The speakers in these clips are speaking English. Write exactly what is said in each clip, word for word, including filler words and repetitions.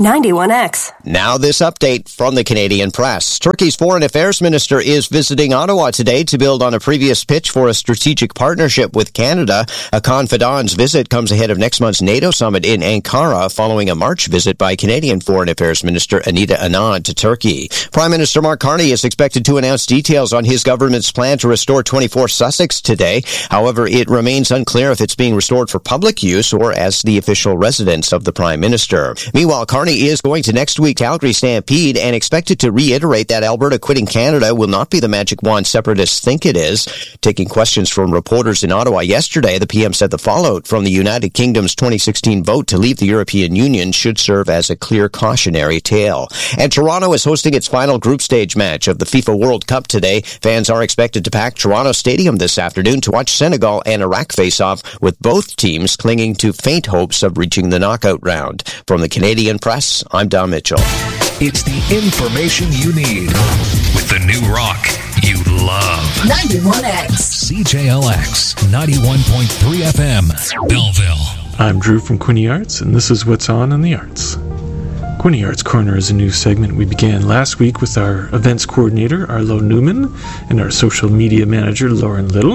ninety-one X. Now this update from the Canadian press. Turkey's foreign affairs minister is visiting Ottawa today to build on a previous pitch for a strategic partnership with Canada. Hakan Fidan's visit comes ahead of next month's NATO summit in Ankara, following a March visit by Canadian foreign affairs minister Anita Anand to Turkey. Prime Minister Mark Carney is expected to announce details on his government's plan to restore twenty-four Sussex today. However, it remains unclear if it's being restored for public use or as the official residence of the Prime Minister. Meanwhile, Carney is going to next week's Calgary Stampede and expected to reiterate that Alberta quitting Canada will not be the magic wand separatists think it is. Taking questions from reporters in Ottawa yesterday, the P M said the fallout from the United Kingdom's twenty sixteen vote to leave the European Union should serve as a clear cautionary tale. And Toronto is hosting its final group stage match of the FIFA World Cup today. Fans are expected to pack Toronto Stadium this afternoon to watch Senegal and Iraq face off, with both teams clinging to faint hopes of reaching the knockout round. From the Canadian press, I'm Don Mitchell. It's the information you need with the new rock you love. ninety-one X. C J L X ninety-one point three F M, Belleville. I'm Drew from Quinte Arts, and this is What's On in the Arts. Quinte Arts Corner is a new segment we began last week with our events coordinator, Arlo Newman, and our social media manager, Lauren Little.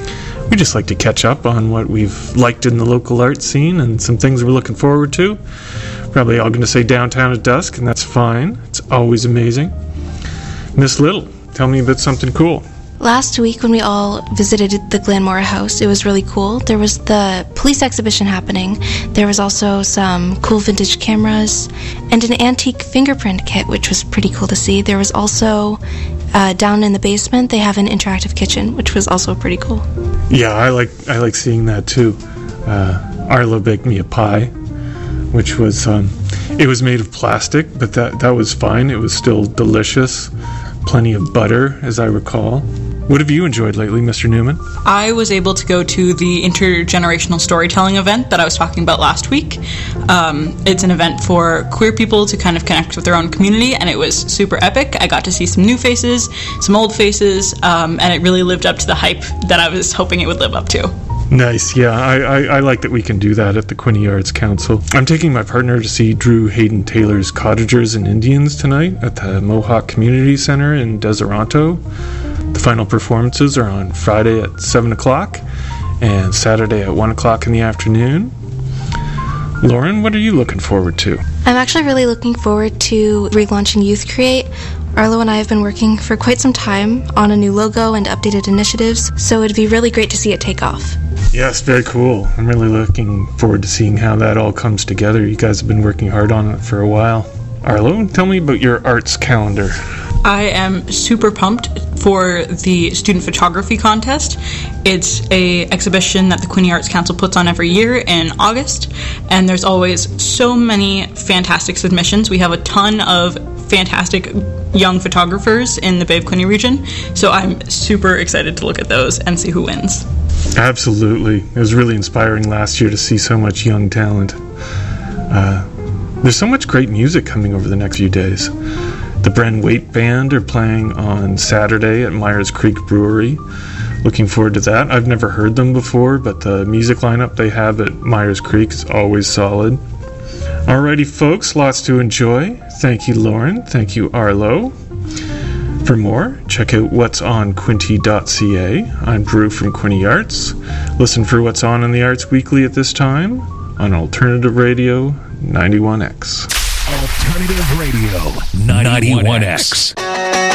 We just like to catch up on what we've liked in the local art scene and some things we're looking forward to. Probably all going to say Downtown at Dusk, and that's fine. It's always amazing. Miss Little, tell me about something cool. Last week when we all visited the Glenmora House, it was really cool. There was the police exhibition happening. There was also some cool vintage cameras and an antique fingerprint kit, which was pretty cool to see. There was also, uh, down in the basement, they have an interactive kitchen, which was also pretty cool. Yeah, I like I like seeing that too. Uh, Arlo baked me a pie, which was, um, it was made of plastic, but that, that was fine. It was still delicious. Plenty of butter, as I recall. What have you enjoyed lately, Mister Newman? I was able to go to the intergenerational storytelling event that I was talking about last week. Um, it's an event for queer people to kind of connect with their own community, and it was super epic. I got to see some new faces, some old faces, um, and it really lived up to the hype that I was hoping it would live up to. Nice, yeah. I, I, I like that we can do that at the Quinte Arts Council. I'm taking my partner to see Drew Hayden Taylor's Cottagers and Indians tonight at the Mohawk Community Center in Deseronto. The final performances are on Friday at seven o'clock and Saturday at one o'clock in the afternoon. Lauren, what are you looking forward to? I'm actually really looking forward to relaunching Youth Create. Arlo and I have been working for quite some time on a new logo and updated initiatives, so it'd be really great to see it take off. Yes, very cool. I'm really looking forward to seeing how that all comes together. You guys have been working hard on it for a while. Arlo, tell me about your arts calendar. I am super pumped for the student photography contest. It's a exhibition that the Quinte Arts Council puts on every year in August, and there's always so many fantastic submissions. We have a ton of fantastic young photographers in the Bay of Quinte region, so I'm super excited to look at those and see who wins. Absolutely. It was really inspiring last year to see so much young talent. Uh, there's so much great music coming over the next few days. The Bren Waite Band are playing on Saturday at Myers Creek Brewery. Looking forward to that. I've never heard them before, but the music lineup they have at Myers Creek is always solid. Alrighty, folks, lots to enjoy. Thank you, Lauren. Thank you, Arlo. For more, check out what's on quinte dot c a. I'm Drew from Quinte Arts. Listen for What's On in the Arts weekly at this time on Alternative Radio ninety-one X. Alternative Radio ninety-one X.